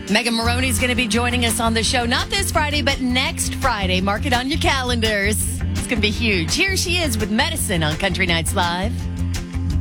Megan Maroney's going to be joining us on the show, not this Friday, but next Friday. Mark it on your calendars. It's going to be huge. Here she is with Medicine on Country Nights Live.